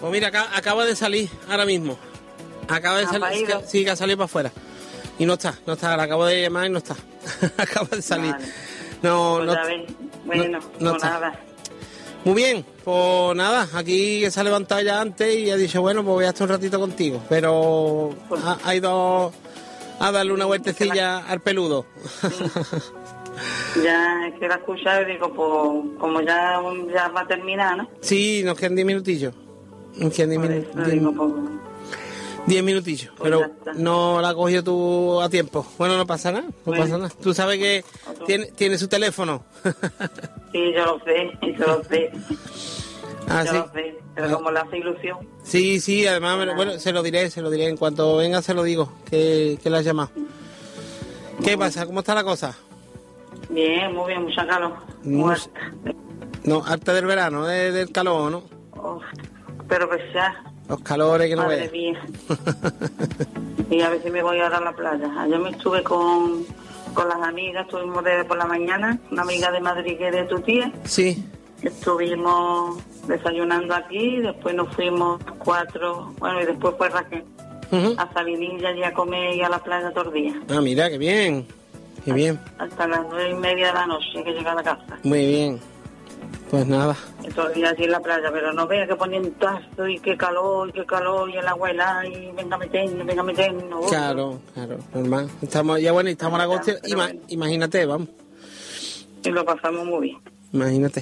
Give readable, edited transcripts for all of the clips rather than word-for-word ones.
Pues mira, acaba de salir ahora mismo. Acaba de salir, sí, que ha salido para afuera. Y no está, la acabo de llamar y no está. Acaba de salir. Vale. No, Pues no, ya ves. Bueno, no pues está. nada. Muy bien, pues nada, aquí que se ha levantado ya antes y ha dicho, bueno, pues voy a estar un ratito contigo. Pero Pues, ha ido a darle una vueltecilla al peludo. ya es que la escucha y digo, pues como ya va a terminar, ¿no? Sí, nos quedan 10 minutillos. Nos quedan 10 minutillos, pues pero no la cogió tú a tiempo. Bueno, no pasa nada, pasa nada. Tú sabes que tiene su teléfono. Sí, yo lo sé. Ah, yo sí. lo sé, pero como le hace ilusión. Sí, además, bueno, se lo diré. En cuanto venga se lo digo, que la has llamado. ¿Qué pasa? ¿Cómo está la cosa? Bien, muy bien, mucha calor. No, harta del verano, del calor, ¿no? Oh, pero que sea. Los calores que no Madre veas. mía. Y a ver si me voy ahora a la playa. Ayer me estuve con las amigas, estuvimos por la mañana, una amiga de Madrid que es de tu tía. Sí. Estuvimos desayunando aquí, después nos fuimos 4, bueno, y después fue Raquel, a Salinilla y a comer y a la playa todos los días. Ah, mira, qué bien. Qué bien. Hasta las 9:30 de la noche que llega a la casa. Muy bien. Pues nada. Y todos los días aquí en la playa, pero no vea que ponen tazo y qué calor, y el agua helada, y venga a meternos. Claro, normal. Estamos a agosto, imagínate, vamos. Y lo pasamos muy bien. Imagínate.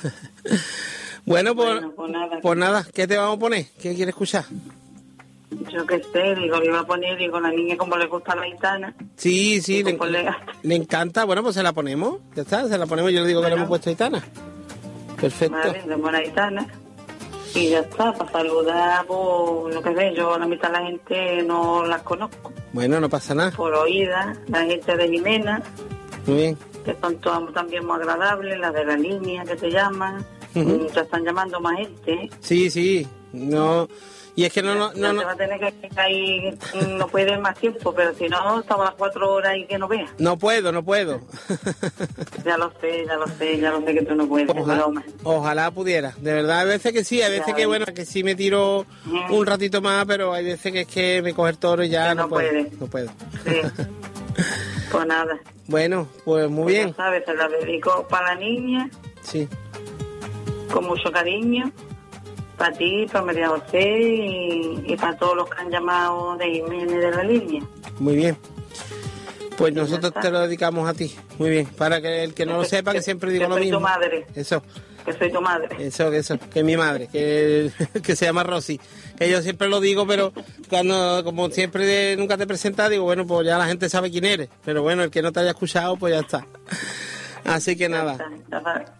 Bueno, pues nada, ¿qué te vamos a poner? ¿Qué quieres escuchar? Yo qué sé, le iba a poner, a la niña como le gusta la gitana. Sí, le encanta, bueno, pues se la ponemos, ya está, se la ponemos, yo le digo que le hemos puesto gitana. Perfecto. Vale, le ponemos la gitana. Y ya está, para saludar, por lo que sé, yo la mitad de la gente no las conozco. Bueno, no pasa nada. Por oídas, la gente de Jimena. Muy bien. Que son todas también muy agradables, las de la línea que te llaman. Te están llamando más gente, ¿eh? Sí, no. Y es que no. Te va a tener que quedar ahí, no puede más tiempo, pero si no, estamos las 4 horas y que no veas. No puedo. Ya lo sé que tú no puedes. Ojalá pudiera. De verdad, hay veces que sí, hay veces que bueno, que sí me tiro un ratito más, pero hay veces que es que me coge el toro y ya no puedo. No puedo. Sí. Pues nada. Bueno, pues muy bien. Ya sabes, te la dedico para la niña. Sí. Con mucho cariño. Para ti, para María José y para todos los que han llamado de Jiménez de la línea. Muy bien. Pues nosotros te lo dedicamos a ti. Muy bien. Para que el que no lo sepa, que siempre digo lo mismo. Que soy tu madre. Eso. Que soy tu madre. Eso. Que es mi madre. Que se llama Rosy. Que yo siempre lo digo, pero cuando, como siempre nunca te presentas, digo, bueno, pues ya la gente sabe quién eres. Pero bueno, el que no te haya escuchado, pues ya está. Así que nada. Ya sabes.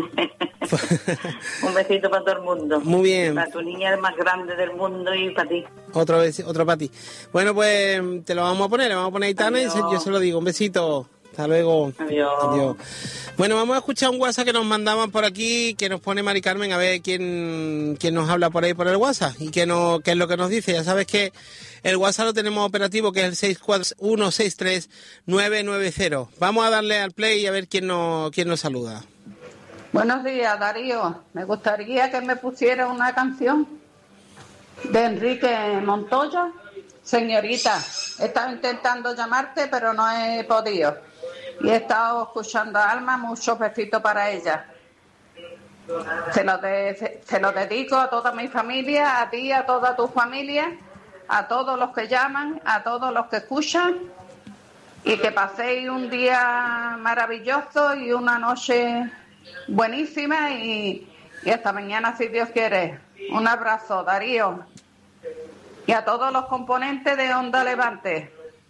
Un besito para todo el mundo. Muy bien. Para tu niña el más grande del mundo y para ti. Otro para ti. Bueno, pues te lo vamos a poner, le vamos a poner Aitana y yo se lo digo. Un besito. Hasta luego. Adiós. Bueno, vamos a escuchar un WhatsApp que nos mandaban por aquí, que nos pone Mari Carmen, a ver quién nos habla por ahí por el WhatsApp y qué es lo que nos dice. Ya sabes que el WhatsApp lo tenemos operativo, que es el 641639990. Vamos a darle al play y a ver quién nos saluda. Buenos días, Darío. Me gustaría que me pusiera una canción de Enrique Montoya. Señorita, he estado intentando llamarte, pero no he podido. Y he estado escuchando a Alma, muchos besitos para ella. Se lo dedico a toda mi familia, a ti, a toda tu familia, a todos los que llaman, a todos los que escuchan. Y que paséis un día maravilloso y una noche buenísima y hasta mañana si Dios quiere. Un abrazo, Darío, y a todos los componentes de Onda Levante,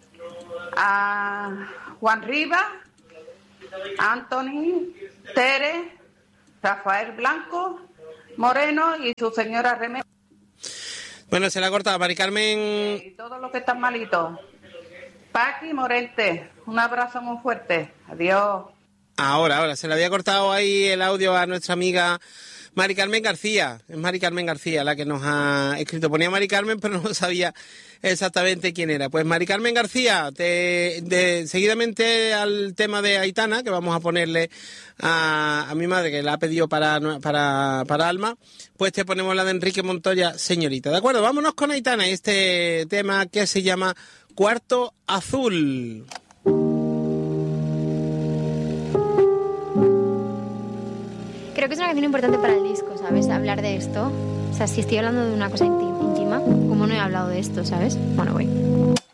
a Juan Rivas, Anthony, Tere, Rafael Blanco Moreno y su señora Remé. Bueno, se la ha cortado, Mari Carmen. Y todos los que están malitos. Paqui Morente, un abrazo muy fuerte. Adiós. Ahora, se le había cortado ahí el audio a nuestra amiga Mari Carmen García, es Mari Carmen García la que nos ha escrito. Ponía Mari Carmen, pero no sabía exactamente quién era. Pues Mari Carmen García, seguidamente al tema de Aitana, que vamos a ponerle a mi madre, que la ha pedido para Alma, pues te ponemos la de Enrique Montoya, Señorita. ¿De acuerdo? Vámonos con Aitana y este tema que se llama Cuarto Azul. Creo que es una canción importante para el disco, ¿sabes? Hablar de esto. O sea, si estoy hablando de una cosa íntima, ¿cómo no he hablado de esto, ¿sabes? Bueno, voy.